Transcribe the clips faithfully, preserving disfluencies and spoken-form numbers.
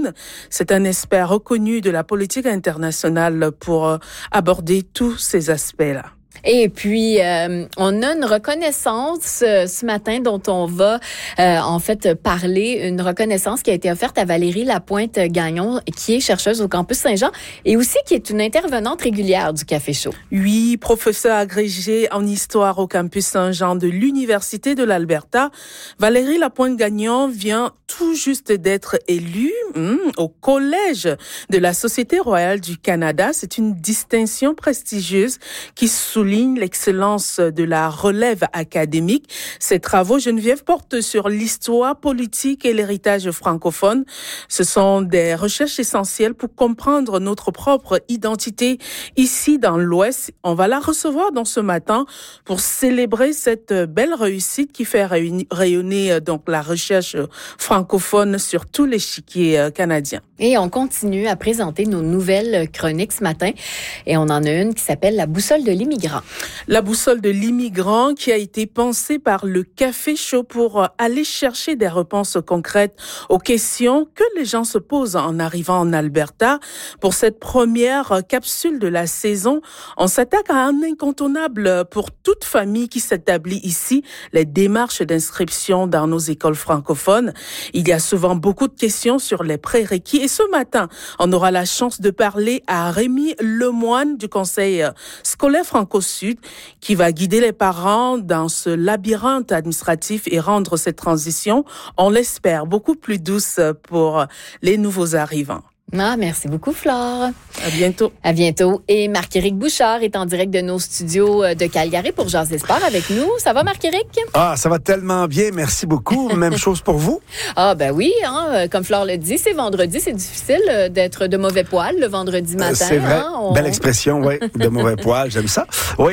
francophone. C'est un expert reconnu de la politique internationale pour aborder tous ces aspects-là. Et puis, euh, on a une reconnaissance euh, ce matin dont on va euh, en fait parler, une reconnaissance qui a été offerte à Valérie Lapointe-Gagnon, qui est chercheuse au campus Saint-Jean et aussi qui est une intervenante régulière du Café Chaud. Oui, professeure agrégée en histoire au campus Saint-Jean de l'Université de l'Alberta, Valérie Lapointe-Gagnon vient tout juste d'être élue hum, au Collège de la Société royale du Canada. C'est une distinction prestigieuse qui souligne l'excellence de la relève académique. Ses travaux, Geneviève, portent sur l'histoire politique et l'héritage francophone. Ce sont des recherches essentielles pour comprendre notre propre identité ici dans l'Ouest. On va la recevoir dans ce matin pour célébrer cette belle réussite qui fait rayonner donc la recherche francophone sur tout l'échiquier canadien. Et on continue à présenter nos nouvelles chroniques ce matin. Et on en a une qui s'appelle La boussole de l'immigrant. La boussole de l'immigrant qui a été pensée par le Café Chaud pour aller chercher des réponses concrètes aux questions que les gens se posent en arrivant en Alberta. Pour cette première capsule de la saison, on s'attaque à un incontournable pour toute famille qui s'établit ici, les démarches d'inscription dans nos écoles francophones. Il y a souvent beaucoup de questions sur les prérequis et ce matin, on aura la chance de parler à Rémi Lemoine du Conseil scolaire Franco-Sud qui va guider les parents dans ce labyrinthe administratif et rendre cette transition, on l'espère, beaucoup plus douce pour les nouveaux arrivants. Ah, merci beaucoup, Flore. À bientôt. À bientôt. Et Marc-Éric Bouchard est en direct de nos studios de Calgary pour Jaser Sport avec nous. Ça va, Marc-Éric? Ah, ça va tellement bien. Merci beaucoup. Même chose pour vous? Ah, ben oui. Hein, comme Flore le dit, c'est vendredi. C'est difficile d'être de mauvais poil le vendredi matin. Euh, c'est vrai. Hein, on... Belle expression, oui. De mauvais poil. J'aime ça. Oui.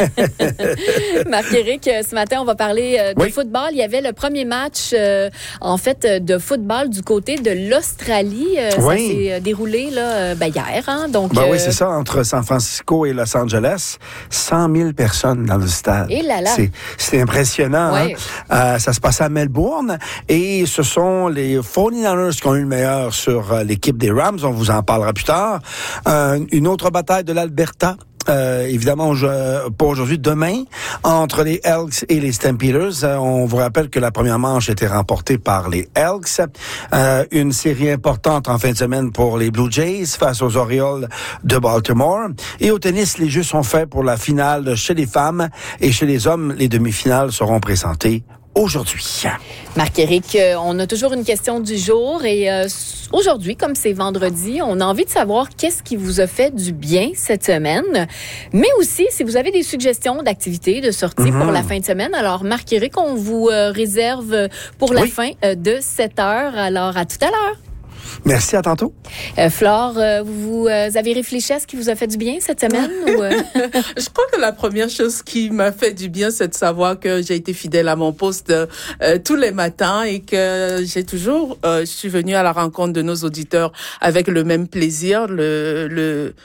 Marc-Éric, ce matin, on va parler de oui. football. Il y avait le premier match, euh, en fait, de football du côté de l'Australie. Euh, oui. Ça s'est déroulé là, ben hier. Hein, donc, ben euh... oui, c'est ça, entre San Francisco et Los Angeles, cent mille personnes dans le stade. Et là là. C'est, c'est impressionnant. Ouais. Hein? Euh, ça se passait à Melbourne et ce sont les forty-niners qui ont eu le meilleur sur euh, l'équipe des Rams. On vous en parlera plus tard. Euh, une autre bataille de l'Alberta. Euh, évidemment, je, pas aujourd'hui, demain, entre les Elks et les Stampeders. Euh, on vous rappelle que la première manche était remportée par les Elks. Euh, une série importante en fin de semaine pour les Blue Jays face aux Orioles de Baltimore. Et au tennis, les jeux sont faits pour la finale chez les femmes et chez les hommes. Les demi-finales seront présentées aujourd'hui. Marc-Éric, euh, on a toujours une question du jour et euh, aujourd'hui, comme c'est vendredi, on a envie de savoir qu'est-ce qui vous a fait du bien cette semaine, mais aussi si vous avez des suggestions d'activités, de sorties mm-hmm. pour la fin de semaine. Alors, Marc-Éric, on vous euh, réserve pour la oui. fin euh, de sept heures. Alors, à tout à l'heure. Merci, à tantôt. Euh, Flore, euh, vous euh, avez réfléchi à ce qui vous a fait du bien cette semaine? ou euh... Je crois que la première chose qui m'a fait du bien, c'est de savoir que j'ai été fidèle à mon poste euh, tous les matins et que j'ai toujours, euh, je suis venue à la rencontre de nos auditeurs avec le même plaisir, le, le,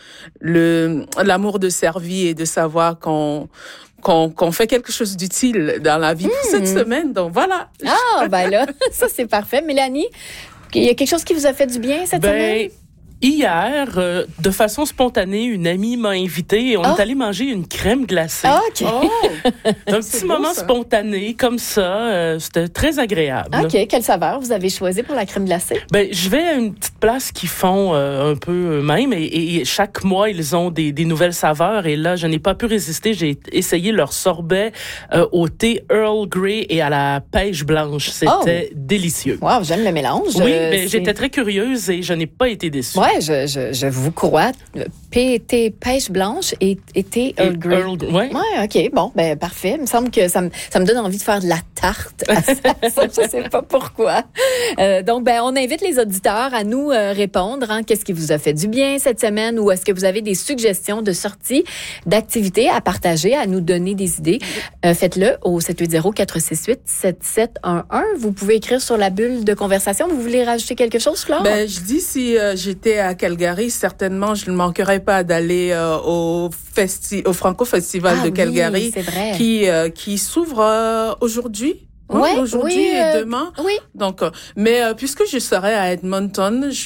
le, l'amour de servir et de savoir qu'on Qu'on, qu'on fait quelque chose d'utile dans la vie mmh. pour cette semaine. Donc voilà. Ah, ben là, ça c'est parfait. Mélanie, il y a quelque chose qui vous a fait du bien cette ben, semaine? Hier, euh, de façon spontanée, une amie m'a invitée et on oh. est allé manger une crème glacée. Ah, OK. Oh. Un petit beau, moment ça. Spontané, comme ça. Euh, c'était très agréable. OK. Quelle saveur vous avez choisi pour la crème glacée? Ben, je vais à une petite place qui font euh, un peu eux-mêmes et, et chaque mois, ils ont des, des nouvelles saveurs. Et là, je n'ai pas pu résister. J'ai essayé leur sorbet euh, au thé Earl Grey et à la pêche blanche. C'était oh. délicieux. Wow, j'aime le mélange. Oui, ben, j'étais très curieuse et je n'ai pas été déçue. Ouais. Ouais, je, je, je vous crois. P T pêche blanche et, et thé Earl Grey. Earl, ouais. ouais, OK. Bon, ben parfait. Il me semble que ça me, ça me donne envie de faire de la tarte à ça. ça je sais pas pourquoi. Euh, donc, ben on invite les auditeurs à nous euh, répondre. Hein, qu'est-ce qui vous a fait du bien cette semaine ou est-ce que vous avez des suggestions de sorties, d'activités à partager, à nous donner des idées? Euh, faites-le au sept huit zéro, quatre six huit, sept sept un un. Vous pouvez écrire sur la bulle de conversation. Vous voulez rajouter quelque chose, Flore? Ben, je dis si euh, j'étais à Calgary, certainement, je ne manquerais pas d'aller euh, au, festi- au Franco Festival ah, de Calgary, oui, c'est vrai. qui euh, qui s'ouvre euh, aujourd'hui. Ouais, aujourd'hui oui, et euh, demain. Oui. Donc, euh, mais euh, puisque je serai à Edmonton, je